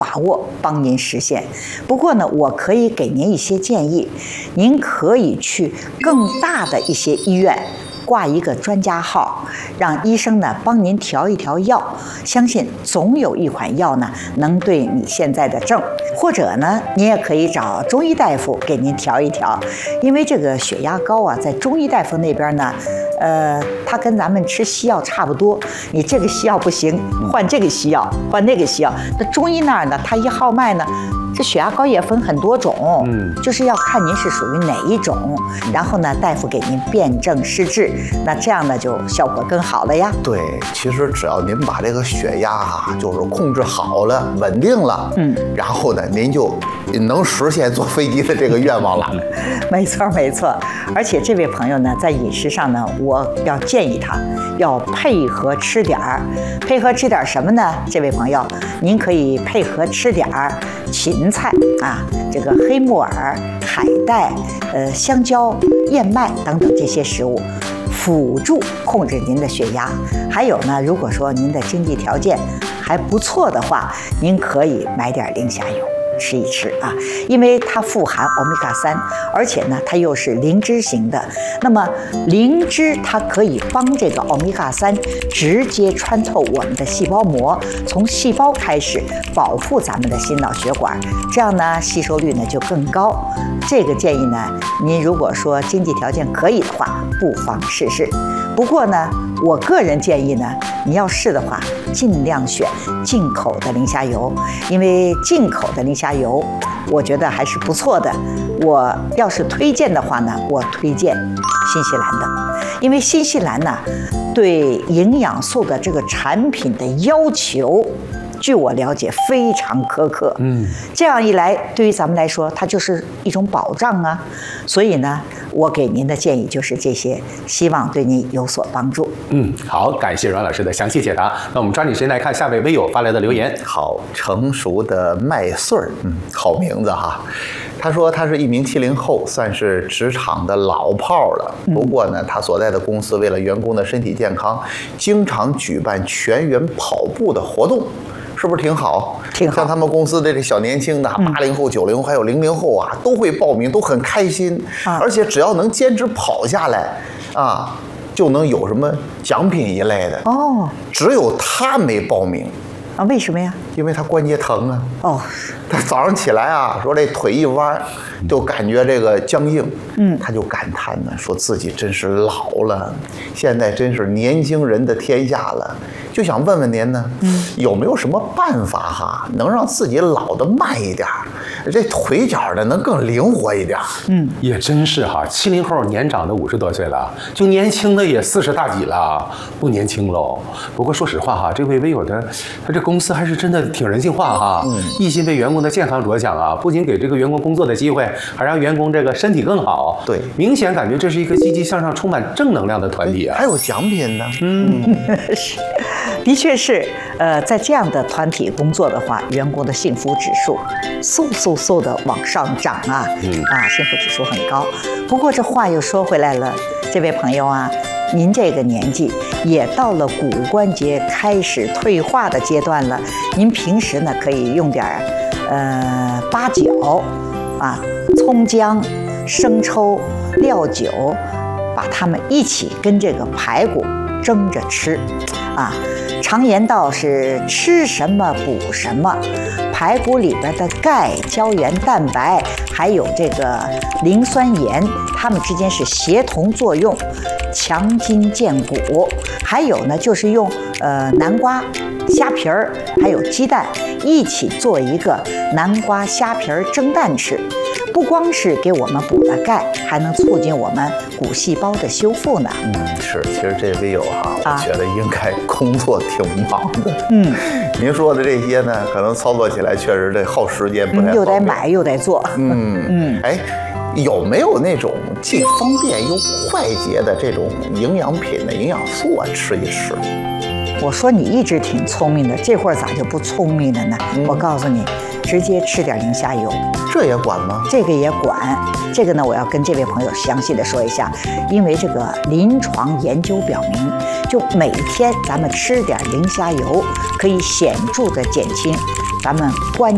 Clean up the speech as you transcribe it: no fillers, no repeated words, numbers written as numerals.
把握帮您实现。不过呢，我可以给您一些建议，您可以去更大的一些医院挂一个专家号，让医生呢帮您调一调药，相信总有一款药呢能对你现在的症，或者呢你也可以找中医大夫给您调一调，因为这个血压高啊，在中医大夫那边呢，它跟咱们吃西药差不多，你这个西药不行，换这个西药，换那个西药。那中医那儿呢，它一号脉呢，这血压高也分很多种，就是要看您是属于哪一种，然后呢，大夫给您辨证施治，那这样呢就效果更好了呀。 对，其实只要您把这个血压啊，就是控制好了、稳定了，然后呢，您就能实现坐飞机的这个愿望了。 没错，没错。而且这位朋友呢，在饮食上呢，我要建议他要配合吃点儿，配合吃点什么呢？这位朋友，您可以配合吃点儿芹菜啊，这个黑木耳、海带、香蕉、燕麦等等这些食物，辅助控制您的血压。还有呢，如果说您的经济条件还不错的话，您可以买点磷虾油吃一吃啊，因为它富含欧米伽3，而且呢，它又是灵芝型的。那么灵芝它可以帮这个欧米伽3直接穿透我们的细胞膜，从细胞开始保护咱们的心脑血管，这样呢吸收率呢就更高。这个建议呢，您如果说经济条件可以的话，不妨试试。不过呢，我个人建议呢，你要试的话，尽量选进口的磷虾油，因为进口的磷虾油，我觉得还是不错的。我要是推荐的话呢，我推荐新西兰的，因为新西兰呢，对营养素的这个产品的要求，据我了解非常苛刻。这样一来，对于咱们来说，它就是一种保障啊。所以呢，我给您的建议就是这些，希望对您有所帮助。 好，感谢阮老师的详细解答。那我们抓紧时间来看下位微友发来的留言。 好，成熟的麦穗儿，好名字哈。他说他是一名70后，算是职场的老炮了。不过呢，他所在的公司为了员工的身体健康，经常举办全员跑步的活动。是不是挺好？ 挺好。 像他们公司的这小年轻的80后、90后还有00后啊，都会报名，都很开心。而且只要能坚持跑下来啊，就能有什么奖品一类的。 哦， 只有他没报名啊？为什么呀？ 因为他关节疼啊。 哦， 他早上起来啊，说这腿一弯，就感觉这个僵硬。他就感叹呢，说自己真是老了，现在真是年轻人的天下了。就想问问您呢，有没有什么办法哈，能让自己老得慢一点，这腿脚呢能更灵活一点？ 也真是哈，70后年长的50多岁了，就年轻的也40大几了，不年轻喽。不过说实话哈，这位微友的他这公司还是真的挺人性化哈，一心为员工的健康着想啊，不仅给这个员工工作的机会，还让员工这个身体更好。 对， 明显感觉这是一个积极向上、充满正能量的团体啊。 还有奖品呢。 是。的确是，在这样的团体工作的话，员工的幸福指数嗖的往上涨啊，幸福指数很高。不过这话又说回来了，这位朋友啊，您这个年纪也到了骨关节开始退化的阶段了，您平时呢可以用点八角啊、葱姜、生抽、料酒，把它们一起跟这个排骨蒸着吃啊。常言道是吃什么补什么，排骨里边的钙、胶原蛋白还有这个磷酸盐，它们之间是协同作用，强筋健骨。还有呢，就是用南瓜、虾皮儿还有鸡蛋一起做一个南瓜虾皮儿蒸蛋吃。不光是给我们补了钙，还能促进我们骨细胞的修复呢。 是，其实这微友哈，我觉得应该工作挺忙的。您说的这些呢，可能操作起来确实得耗时间，不太方便。 又得买又得做。 哎，有没有那种既方便又快捷的这种营养品的营养素啊，吃一吃？ 我说你一直挺聪明的，这会儿咋就不聪明了呢？我告诉你，直接吃点磷虾油。 这也管吗？ 这个也管。这个呢，我要跟这位朋友详细的说一下，因为这个临床研究表明，就每天咱们吃点磷虾油，可以显著的减轻咱们关